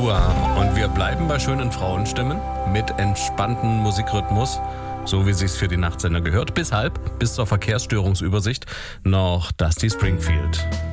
Uhr und wir bleiben bei schönen Frauenstimmen mit entspanntem Musikrhythmus, so wie sich's für die Nachtsender gehört. Bis zur Verkehrsstörungsübersicht noch Dusty Springfield.